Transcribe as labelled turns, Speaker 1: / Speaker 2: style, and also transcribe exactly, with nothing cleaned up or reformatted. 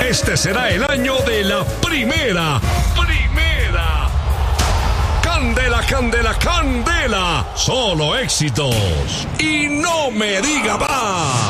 Speaker 1: Este será el año de la primera. Primera. Candela, candela, candela. Solo éxitos. Y no me diga más.